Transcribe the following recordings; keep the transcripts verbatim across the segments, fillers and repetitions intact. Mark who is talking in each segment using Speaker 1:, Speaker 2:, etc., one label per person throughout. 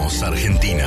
Speaker 1: Vamos Argentina.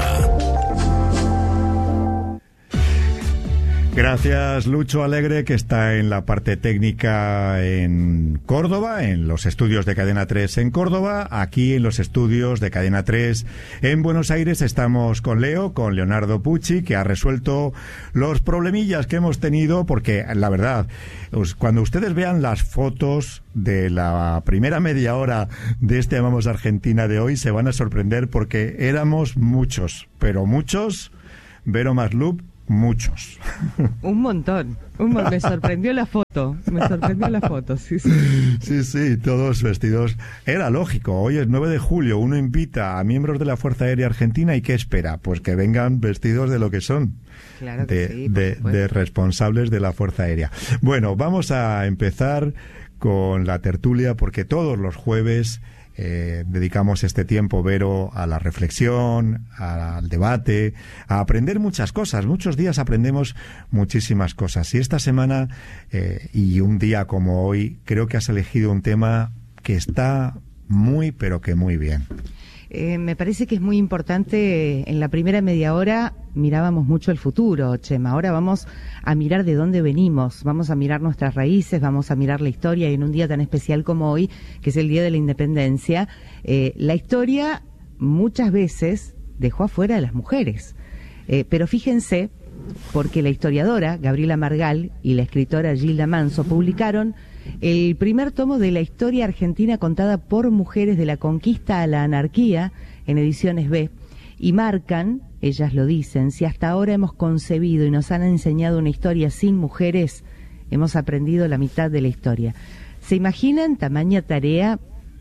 Speaker 2: Gracias, Lucho Alegre, que está en la parte técnica en Córdoba, en los estudios de Cadena tres en Córdoba. Aquí en los estudios de Cadena tres en Buenos Aires estamos con Leo, con Leonardo Pucci, que ha resuelto los problemillas que hemos tenido, porque la verdad, cuando ustedes vean las fotos de la primera media hora de este Vamos Argentina de hoy, se van a sorprender porque éramos muchos, pero muchos, Vero Maslup, muchos.
Speaker 3: Un montón. Un mo- me sorprendió la foto. Me sorprendió la foto, sí, sí.
Speaker 2: Sí, sí, todos vestidos. Era lógico. Hoy es nueve de julio. Uno invita a miembros de la Fuerza Aérea Argentina y ¿qué espera? Pues que vengan vestidos de lo que son.
Speaker 3: Claro que
Speaker 2: de,
Speaker 3: sí,
Speaker 2: de, de responsables de la Fuerza Aérea. Bueno, vamos a empezar con la tertulia porque todos los jueves Eh, dedicamos este tiempo, Vero, a la reflexión, al debate, a aprender muchas cosas. Muchos días aprendemos muchísimas cosas. Y esta semana, eh, y un día como hoy, creo que has elegido un tema que está muy, pero que muy bien.
Speaker 3: Eh, me parece que es muy importante. En la primera media hora mirábamos mucho el futuro, Chema. Ahora vamos a mirar de dónde venimos, vamos a mirar nuestras raíces, vamos a mirar la historia. Y en un día tan especial como hoy, que es el Día de la Independencia, eh, la historia muchas veces dejó afuera a las mujeres. Eh, pero fíjense, porque la historiadora Gabriela Margal y la escritora Gilda Manso publicaron el primer tomo de la historia argentina contada por mujeres de la conquista a la anarquía en Ediciones B, y marcan, ellas lo dicen, si hasta ahora hemos concebido y nos han enseñado una historia sin mujeres, hemos aprendido la mitad de la historia. ¿Se imaginan tamaña tarea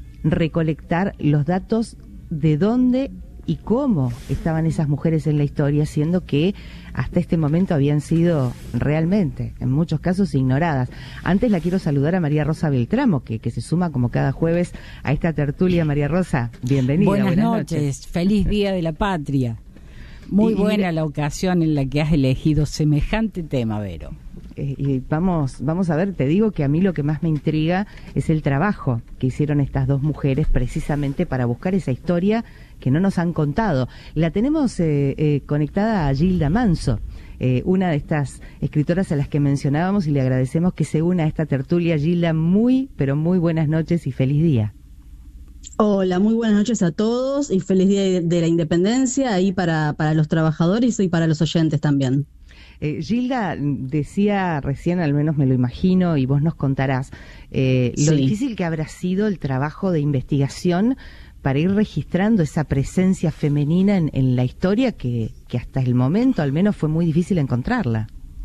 Speaker 3: recolectar los datos de dónde y cómo estaban esas mujeres en la historia, siendo que hasta este momento habían sido realmente, en muchos casos, ignoradas? Antes la quiero saludar a María Rosa Beltramo, que, que se suma como cada jueves a esta tertulia. María Rosa, bienvenida.
Speaker 4: Buenas,
Speaker 3: buenas
Speaker 4: noches.
Speaker 3: noches,
Speaker 4: feliz Día de la Patria. Muy
Speaker 3: y,
Speaker 4: buena
Speaker 3: y,
Speaker 4: la ocasión en la que has elegido semejante tema, Vero.
Speaker 3: Eh, y vamos, vamos a ver, te digo que a mí lo que más me intriga es el trabajo que hicieron estas dos mujeres precisamente para buscar esa historia que no nos han contado. La tenemos eh, eh, conectada a Gilda Manso, eh, una de estas escritoras a las que mencionábamos, y le agradecemos que se una a esta tertulia. Gilda, muy, pero muy buenas noches y feliz día.
Speaker 5: Hola, muy buenas noches a todos y feliz Día de la Independencia ahí para, para los trabajadores y para los oyentes también.
Speaker 3: Eh, Gilda decía recién, al menos me lo imagino, y vos nos contarás, eh, lo
Speaker 5: sí.
Speaker 3: difícil que habrá sido el trabajo de investigación para ir registrando esa presencia femenina en, en la historia que, que hasta el momento al menos fue muy difícil encontrarla.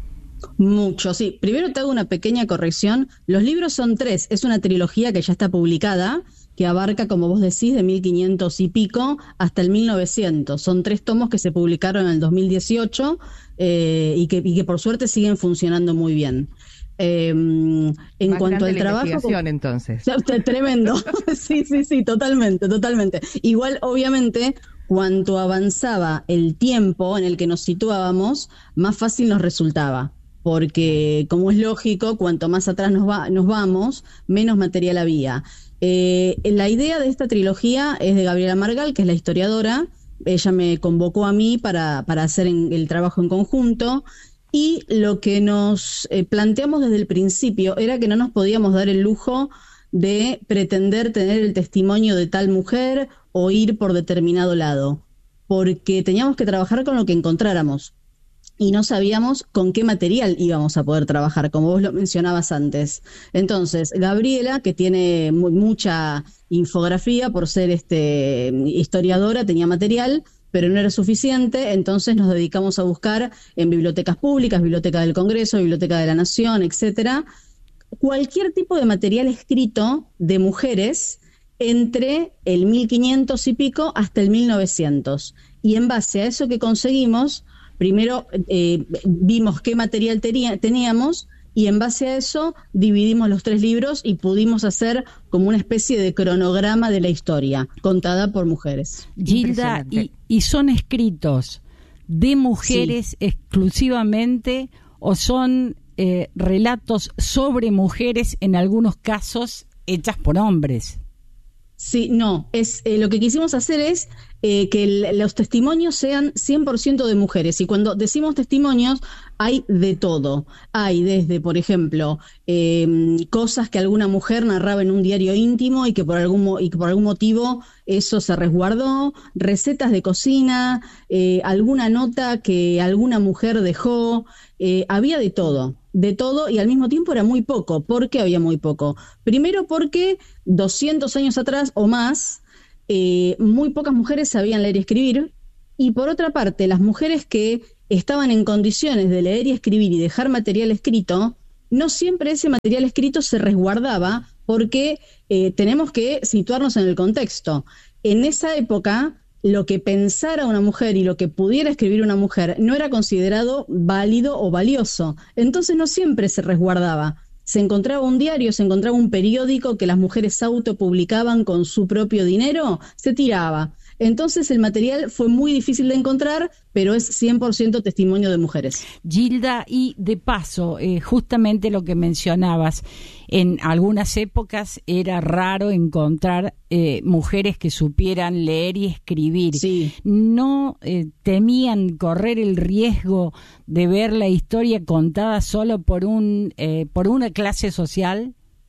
Speaker 5: Mucho, sí. Primero te hago una pequeña corrección. Los libros son tres, es una trilogía que ya está publicada, que abarca, como vos decís, de mil quinientos y pico hasta el mil novecientos. Son tres tomos que se publicaron en el dos mil dieciocho eh, y, que, y que por suerte siguen funcionando muy bien. Eh, en
Speaker 3: Más
Speaker 5: cuanto al
Speaker 3: la
Speaker 5: trabajo,
Speaker 3: investigación, entonces.
Speaker 5: Tremendo. Sí, sí, sí, totalmente, totalmente. Igual, obviamente, cuanto avanzaba el tiempo en el que nos situábamos, más fácil nos resultaba. Porque, como es lógico, cuanto más atrás nos, va, nos vamos, menos material había. Eh, la idea de esta trilogía es de Gabriela Margal, que es la historiadora. Ella me convocó a mí para, para hacer en, el trabajo en conjunto. Y lo que nos eh, planteamos desde el principio era que no nos podíamos dar el lujo de pretender tener el testimonio de tal mujer o ir por determinado lado, porque teníamos que trabajar con lo que encontráramos y no sabíamos con qué material íbamos a poder trabajar, como vos lo mencionabas antes. Entonces, Gabriela, que tiene mu- mucha infografía por ser este, historiadora, tenía material, pero no era suficiente, entonces nos dedicamos a buscar en bibliotecas públicas, Biblioteca del Congreso, Biblioteca de la Nación, etcétera, cualquier tipo de material escrito de mujeres entre el mil quinientos y pico hasta el mil novecientos. Y en base a eso que conseguimos, primero eh, vimos qué material tenía, teníamos, y en base a eso dividimos los tres libros y pudimos hacer como una especie de cronograma de la historia, contada por mujeres.
Speaker 4: Gilda, ¿y, y son escritos de mujeres sí. exclusivamente o son eh, relatos sobre mujeres, en algunos casos hechas por hombres?
Speaker 5: Sí, no, es eh, lo que quisimos hacer es eh, que el, los testimonios sean cien por ciento de mujeres. Y cuando decimos testimonios, hay de todo. Hay desde, por ejemplo, eh, cosas que alguna mujer narraba en un diario íntimo y que por algún, mo- y que por algún motivo eso se resguardó, recetas de cocina, eh, alguna nota que alguna mujer dejó, eh, había de todo. De todo, y al mismo tiempo era muy poco. ¿Por qué había muy poco? Primero porque doscientos años atrás o más, eh, muy pocas mujeres sabían leer y escribir, y por otra parte, las mujeres que estaban en condiciones de leer y escribir y dejar material escrito, no siempre ese material escrito se resguardaba, porque eh, tenemos que situarnos en el contexto. En esa época, lo que pensara una mujer y lo que pudiera escribir una mujer no era considerado válido o valioso. Entonces no siempre se resguardaba. Se encontraba un diario, se encontraba un periódico que las mujeres autopublicaban con su propio dinero, se tiraba. Entonces el material fue muy difícil de encontrar, pero es cien por ciento testimonio de mujeres.
Speaker 4: Gilda, y de paso, eh, justamente lo que mencionabas, en algunas épocas era raro encontrar eh, mujeres que supieran leer y escribir.
Speaker 5: Sí.
Speaker 4: ¿No eh, temían correr el riesgo de ver la historia contada solo por un eh, por una clase social?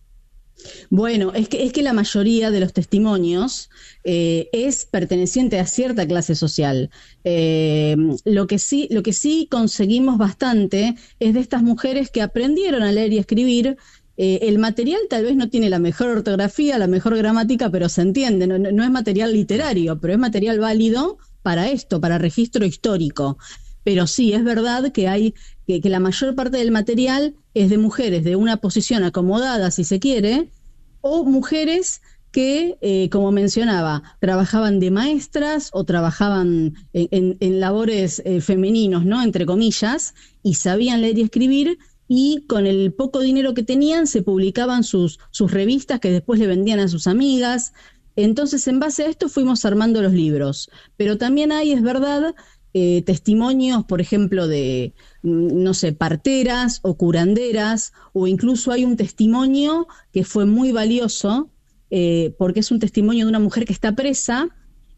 Speaker 5: Bueno, es que, es que la mayoría de los testimonios eh, es perteneciente a cierta clase social. Eh, lo que sí, lo que sí conseguimos bastante es de estas mujeres que aprendieron a leer y escribir. Eh, el material tal vez no tiene la mejor ortografía, la mejor gramática, pero se entiende, no, no es material literario, pero es material válido para esto, para registro histórico. Pero sí, es verdad que hay que, que la mayor parte del material es de mujeres de una posición acomodada, si se quiere, o mujeres que, eh, como mencionaba, trabajaban de maestras o trabajaban en, en, en labores eh, femeninos, ¿no? Entre comillas, y sabían leer y escribir, y con el poco dinero que tenían se publicaban sus, sus revistas que después le vendían a sus amigas. Entonces, en base a esto fuimos armando los libros. Pero también hay, es verdad, Eh, testimonios, por ejemplo, de, no sé, parteras o curanderas, o incluso hay un testimonio que fue muy valioso, eh, porque es un testimonio de una mujer que está presa,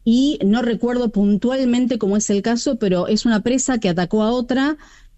Speaker 5: y no recuerdo puntualmente cómo es el caso, pero es una presa que atacó a otra,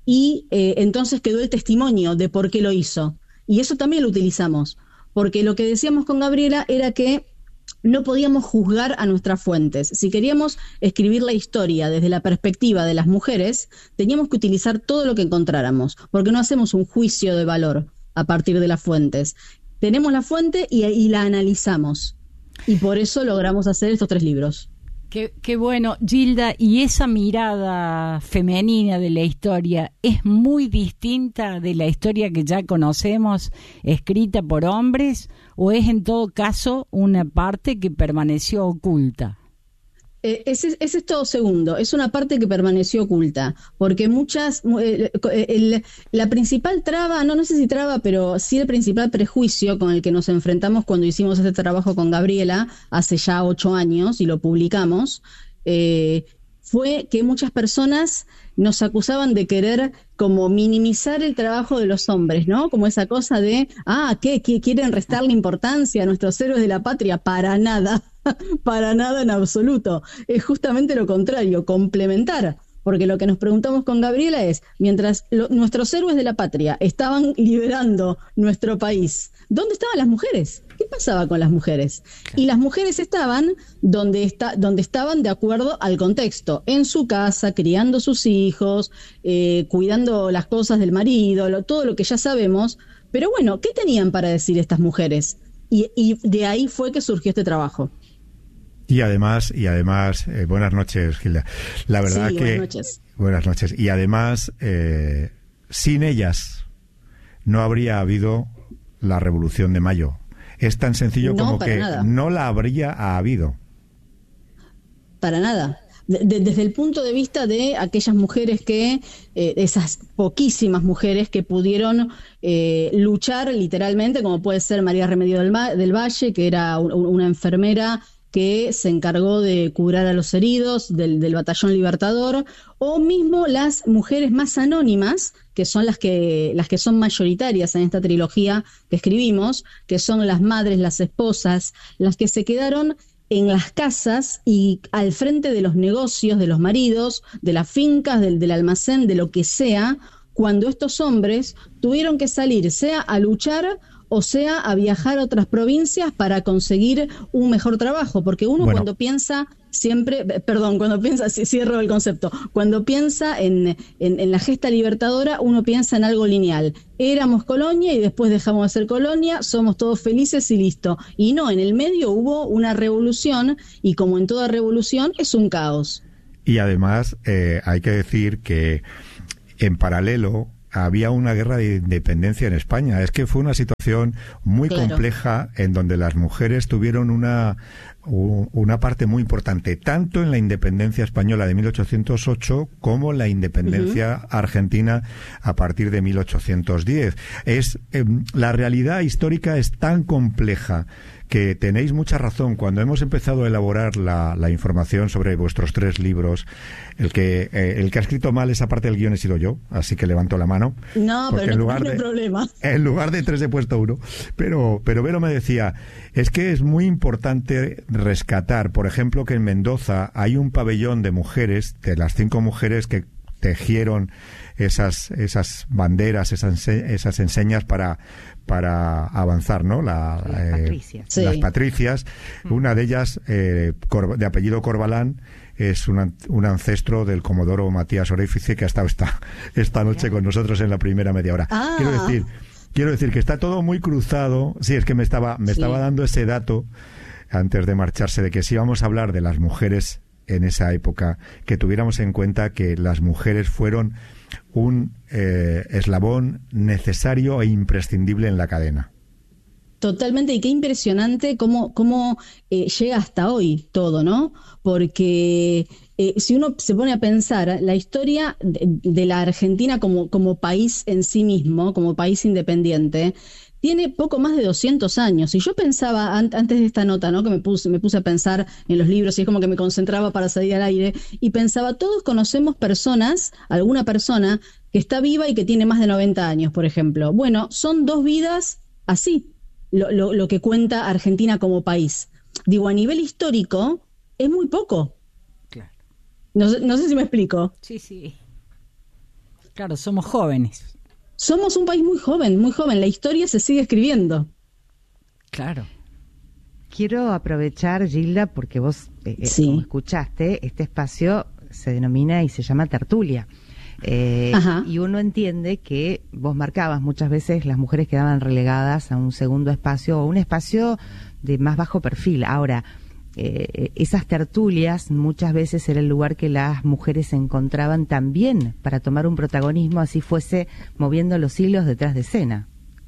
Speaker 5: y eh, entonces quedó el testimonio de por qué lo hizo. Y eso también lo utilizamos, porque lo que decíamos con Gabriela era que no podíamos juzgar a nuestras fuentes. Si queríamos escribir la historia desde la perspectiva de las mujeres, teníamos que utilizar todo lo que encontráramos, porque no hacemos un juicio de valor a partir de las fuentes. Tenemos la fuente y, y la analizamos. Y por eso logramos hacer estos tres libros.
Speaker 4: Qué, qué bueno, Gilda, y esa mirada femenina de la historia es muy distinta de la historia que ya conocemos, escrita por hombres, o es en todo caso una parte que permaneció oculta.
Speaker 5: Eh, ese, ese es todo segundo, es una parte que permaneció oculta, porque muchas, eh, el, la principal traba, no, no sé si traba, pero sí el principal prejuicio con el que nos enfrentamos cuando hicimos este trabajo con Gabriela hace ya ocho años y lo publicamos, eh, fue que muchas personas nos acusaban de querer como minimizar el trabajo de los hombres, ¿no? Como esa cosa de, ah, ¿qué? ¿Qué quieren restarle importancia a nuestros héroes de la patria? Para nada, para nada en absoluto. Es justamente lo contrario, complementar. Porque lo que nos preguntamos con Gabriela es, mientras lo, nuestros héroes de la patria estaban liberando nuestro país, ¿dónde estaban las mujeres? ¿Qué pasaba con las mujeres? Y las mujeres estaban donde, está, donde estaban de acuerdo al contexto, en su casa, criando sus hijos, eh, cuidando las cosas del marido, lo, todo lo que ya sabemos. Pero bueno, ¿qué tenían para decir estas mujeres? Y, y de ahí fue que surgió este trabajo.
Speaker 2: Y además, y además, eh, buenas noches, Gilda. La verdad
Speaker 5: sí,
Speaker 2: que
Speaker 5: buenas noches.
Speaker 2: Buenas noches. Y además, eh, sin ellas no habría habido la Revolución de Mayo. Es tan sencillo
Speaker 5: no,
Speaker 2: como que
Speaker 5: nada.
Speaker 2: no la habría habido.
Speaker 5: Para nada. De, de, desde el punto de vista de aquellas mujeres que, eh, esas poquísimas mujeres que pudieron eh, luchar literalmente, como puede ser María Remedio del, del Valle, que era un, una enfermera que se encargó de curar a los heridos del, del Batallón Libertador, o mismo las mujeres más anónimas, que son las que, las que son mayoritarias en esta trilogía que escribimos, que son las madres, las esposas, las que se quedaron en las casas y al frente de los negocios, de los maridos, de las fincas, del, del almacén, de lo que sea, cuando estos hombres tuvieron que salir, sea a luchar o sea a viajar a otras provincias para conseguir un mejor trabajo, porque uno bueno. cuando piensa siempre, perdón, cuando piensa, cierro el concepto, cuando piensa en, en, en la gesta libertadora, uno piensa en algo lineal. Éramos colonia y después dejamos de ser colonia, somos todos felices y listo. Y no, en el medio hubo una revolución y como en toda revolución es un caos.
Speaker 2: Y además eh, hay que decir que en paralelo había una guerra de independencia en España. Es que fue una situación muy claro. compleja en donde las mujeres tuvieron una, una parte muy importante, tanto en la independencia española de mil ochocientos ocho como en la independencia uh-huh. argentina a partir de mil ochocientos diez. Es, eh, la realidad histórica es tan compleja que tenéis mucha razón. Cuando hemos empezado a elaborar la, la información sobre vuestros tres libros, el que eh, el que ha escrito mal esa parte del guión he sido yo, así que levanto la mano.
Speaker 5: No, pero no hay problema.
Speaker 2: En lugar de tres he puesto uno. Pero, pero Vero me decía, es que es muy importante rescatar, por ejemplo, que en Mendoza hay un pabellón de mujeres, de las cinco mujeres que tejieron esas esas banderas, esas esas enseñas para para avanzar, ¿no? La,
Speaker 3: las
Speaker 2: eh,
Speaker 3: patricias.
Speaker 2: Sí. Las patricias. Una de ellas, eh, de apellido Corbalán, es un, un ancestro del comodoro Matías Orefice, que ha estado esta, esta noche con nosotros en la primera media hora.
Speaker 5: Ah.
Speaker 2: Quiero decir, quiero decir que está todo muy cruzado. Sí, es que me estaba, me sí. estaba dando ese dato antes de marcharse, de que si íbamos a hablar de las mujeres en esa época, que tuviéramos en cuenta que las mujeres fueron un eh, eslabón necesario e imprescindible en la cadena.
Speaker 5: Totalmente, y qué impresionante cómo, cómo eh, llega hasta hoy todo, ¿no? Porque eh, si uno se pone a pensar, la historia de, de la Argentina como, como país en sí mismo, como país independiente, tiene poco más de doscientos años. Y yo pensaba, an- antes de esta nota, ¿no? que me puse, me puse a pensar en los libros y es como que me concentraba para salir al aire, y pensaba, todos conocemos personas, alguna persona que está viva y que tiene más de noventa años, por ejemplo. Bueno, son dos vidas así, lo, lo, lo que cuenta Argentina como país. Digo, a nivel histórico, es muy poco.
Speaker 4: Claro.
Speaker 5: No, no sé si me explico.
Speaker 4: Sí, sí. Claro, somos jóvenes.
Speaker 5: Somos un país muy joven, muy joven. La historia se sigue escribiendo.
Speaker 4: Claro.
Speaker 3: Quiero aprovechar, Gilda, porque vos, eh,
Speaker 5: sí.
Speaker 3: como escuchaste, este espacio se denomina y se llama tertulia. Eh, y uno entiende que vos marcabas muchas veces las mujeres quedaban relegadas a un segundo espacio o un espacio de más bajo perfil. Ahora, eh, esas tertulias muchas veces era el lugar que las mujeres encontraban también para tomar un protagonismo, así fuese moviendo los hilos detrás de escena.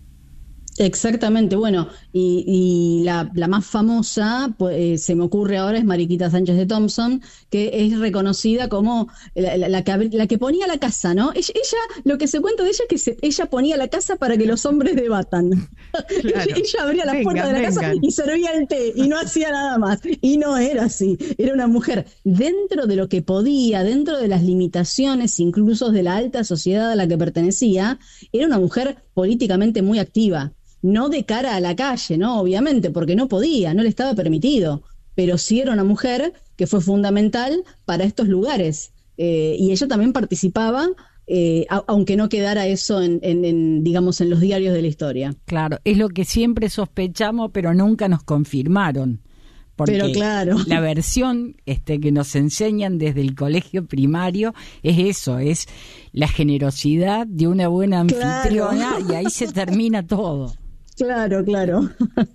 Speaker 5: Exactamente, bueno, y, y la, la más famosa, pues, eh, se me ocurre ahora, es Mariquita Sánchez de Thompson, que es reconocida como la, la, la, que, la que ponía la casa, ¿no? Ella, ella, lo que se cuenta de ella es que se, ella ponía la casa para que los hombres debatan. Claro. ella, ella abría la puerta de la vengan. casa y servía el té y no hacía nada más. Y no era así, era una mujer dentro de lo que podía, dentro de las limitaciones incluso de la alta sociedad a la que pertenecía, era una mujer políticamente muy activa. No de cara a la calle, ¿no? Obviamente, porque no podía, no le estaba permitido, pero sí era una mujer que fue fundamental para estos lugares. Eh, y ella también participaba, eh, a, aunque no quedara eso en, en, en, digamos, en los diarios de la historia.
Speaker 4: Claro, es lo que siempre sospechamos, pero nunca nos confirmaron. Porque
Speaker 5: pero claro.
Speaker 4: la versión este, que nos enseñan desde el colegio primario es eso, es la generosidad de una buena anfitriona, claro. Y ahí se termina todo.
Speaker 5: Claro, claro.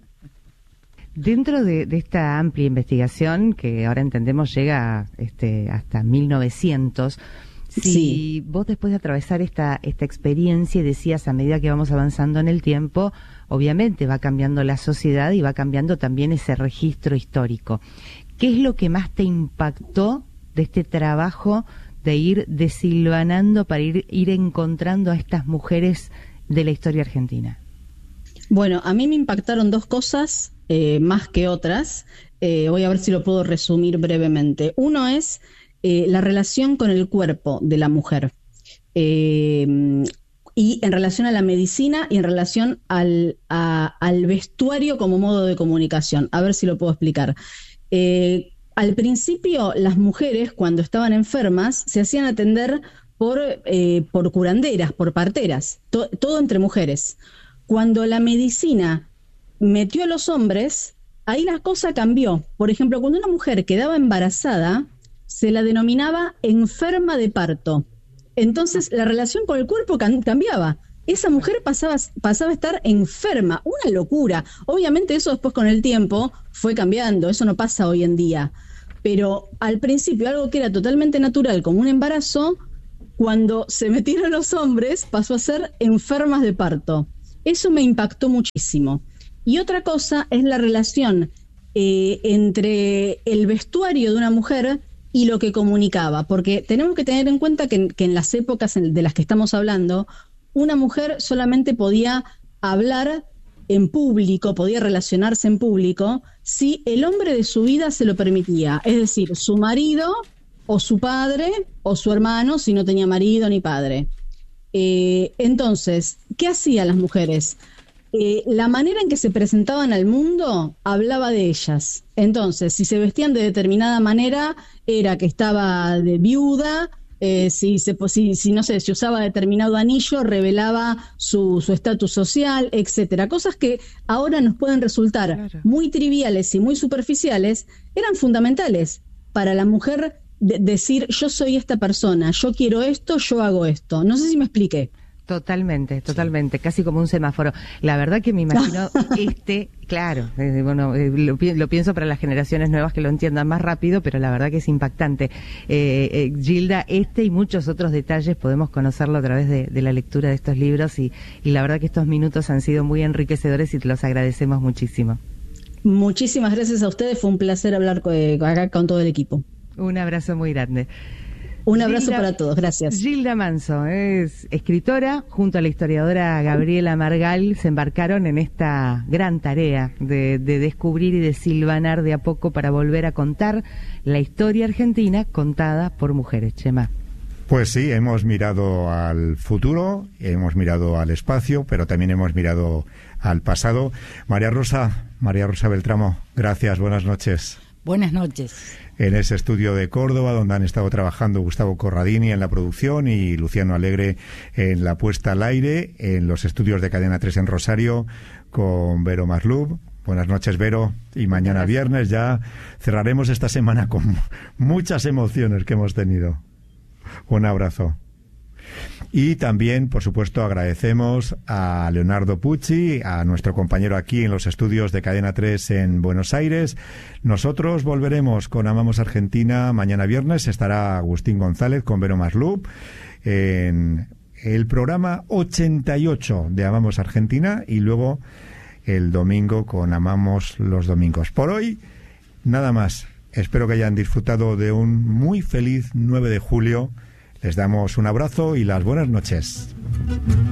Speaker 3: Dentro de, de esta amplia investigación, que ahora entendemos llega este, hasta mil novecientos, si
Speaker 5: sí.
Speaker 3: vos después de atravesar esta, esta experiencia y decías a medida que vamos avanzando en el tiempo, obviamente va cambiando la sociedad y va cambiando también ese registro histórico. ¿Qué es lo que más te impactó de este trabajo de ir desilvanando para ir, ir encontrando a estas mujeres de la historia argentina?
Speaker 5: Bueno, a mí me impactaron dos cosas, eh, más que otras. eh, voy a ver si lo puedo resumir brevemente. Uno es eh, la relación con el cuerpo de la mujer. Eh, y en relación a la medicina y en relación al, a, al vestuario como modo de comunicación. A ver si lo puedo explicar. Eh, al principio, las mujeres, cuando estaban enfermas, se hacían atender por, eh, por curanderas, por parteras, to, todo entre mujeres. Cuando la medicina metió a los hombres, ahí la cosa cambió. Por ejemplo, cuando una mujer quedaba embarazada, se la denominaba enferma de parto. Entonces, la relación con el cuerpo cambiaba. Esa mujer pasaba, pasaba a estar enferma, una locura. Obviamente eso después con el tiempo fue cambiando, eso no pasa hoy en día. Pero al principio algo que era totalmente natural, como un embarazo, cuando se metieron los hombres pasó a ser enfermas de parto. Eso me impactó muchísimo. Y otra cosa es la relación eh, entre el vestuario de una mujer y lo que comunicaba, porque tenemos que tener en cuenta que, que en las épocas de las que estamos hablando, una mujer solamente podía hablar en público, podía relacionarse en público, si el hombre de su vida se lo permitía, es decir, su marido o su padre o su hermano, si no tenía marido ni padre. Eh, entonces, ¿qué hacían las mujeres? Eh, la manera en que se presentaban al mundo hablaba de ellas. Entonces, si se vestían de determinada manera, era que estaba de viuda, eh, si, se, si, si no sé, si usaba determinado anillo, revelaba su su estatus social, etcétera. Cosas que ahora nos pueden resultar claro. muy triviales y muy superficiales, eran fundamentales para la mujer de, decir, yo soy esta persona, yo quiero esto, yo hago esto. No sé si me expliqué.
Speaker 3: Totalmente, totalmente, sí. Casi como un semáforo. La verdad que me imagino este, claro, eh, bueno, eh, lo, lo pienso para las generaciones nuevas que lo entiendan más rápido, pero la verdad que es impactante. Eh, eh, Gilda, este y muchos otros detalles podemos conocerlo a través de, de la lectura de estos libros y, y la verdad que estos minutos han sido muy enriquecedores y te los agradecemos muchísimo.
Speaker 5: Muchísimas gracias a ustedes, fue un placer hablar con, acá con todo el equipo.
Speaker 3: Un abrazo muy grande.
Speaker 5: Un abrazo
Speaker 3: Gilda,
Speaker 5: para todos, gracias.
Speaker 3: Gilda Manso es escritora, junto a la historiadora Gabriela Margal, se embarcaron en esta gran tarea de, de descubrir y de silvanar de a poco para volver a contar la historia argentina contada por mujeres. Chema.
Speaker 2: Pues sí, hemos mirado al futuro, hemos mirado al espacio, pero también hemos mirado al pasado. María Rosa, María Rosa Beltramo, gracias, buenas noches.
Speaker 4: Buenas noches.
Speaker 2: En ese estudio de Córdoba, donde han estado trabajando Gustavo Corradini en la producción y Luciano Alegre en la puesta al aire, en los estudios de Cadena tres en Rosario, con Vero Maslub. Buenas noches, Vero. Y mañana viernes ya cerraremos esta semana con muchas emociones que hemos tenido. Un abrazo. Y también, por supuesto, agradecemos a Leonardo Pucci, a nuestro compañero aquí en los estudios de Cadena tres en Buenos Aires. Nosotros volveremos con Amamos Argentina mañana viernes. Estará Agustín González con Vero Maslub en el programa ochenta y ocho de Amamos Argentina y luego el domingo con Amamos los Domingos. Por hoy, nada más. Espero que hayan disfrutado de un muy feliz nueve de julio. Les damos un abrazo y las buenas noches.